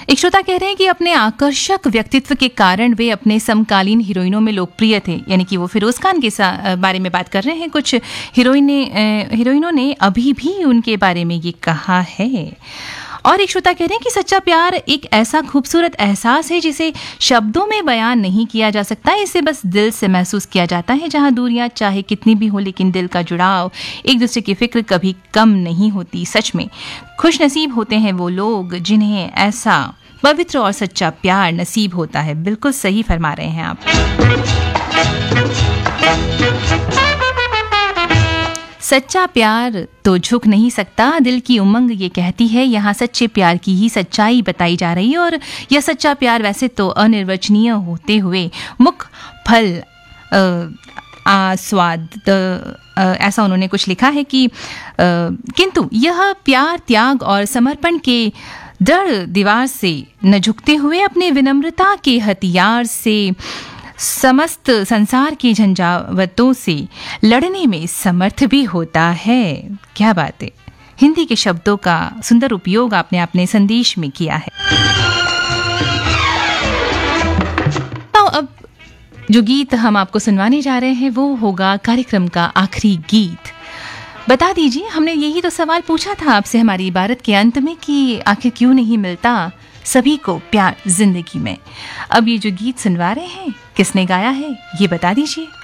एक श्रोता कह रहे हैं कि अपने आकर्षक व्यक्तित्व के कारण वे अपने समकालीन हीरोइनों में लोकप्रिय थे, यानी कि वो फिरोज खान के बारे में बात कर रहे हैं। कुछ हीरोइनों ने अभी भी उनके बारे में ये कहा है। और एक श्रोता कह रहे हैं कि सच्चा प्यार एक ऐसा खूबसूरत एहसास है जिसे शब्दों में बयान नहीं किया जा सकता, इसे बस दिल से महसूस किया जाता है। जहां दूरियां चाहे कितनी भी हो, लेकिन दिल का जुड़ाव, एक दूसरे की फिक्र कभी कम नहीं होती। सच में खुशनसीब होते हैं वो लोग जिन्हें ऐसा पवित्र और सच्चा प्यार नसीब होता है। बिल्कुल सही फरमा रहे हैं आप। सच्चा प्यार तो झुक नहीं सकता, दिल की उमंग ये कहती है। यहाँ सच्चे प्यार की ही सच्चाई बताई जा रही है। और यह सच्चा प्यार वैसे तो अनिर्वचनीय होते हुए मुख फल आस्वाद, ऐसा उन्होंने कुछ लिखा है कि किंतु यह प्यार त्याग और समर्पण के डर दीवार से न झुकते हुए अपने विनम्रता के हथियार से समस्त संसार की झंझावतों से लड़ने में समर्थ भी होता है। क्या बात है, हिंदी के शब्दों का सुंदर उपयोग आपने अपने संदेश में किया है। तो अब जो गीत हम आपको सुनवाने जा रहे हैं वो होगा कार्यक्रम का आखिरी गीत। बता दीजिए, हमने यही तो सवाल पूछा था आपसे हमारी इबारत के अंत में कि आखिर क्यों नहीं मिलता सभी को प्यार जिंदगी में। अब ये जो गीत सुनवा रहे हैं किसने गाया है ये बता दीजिए।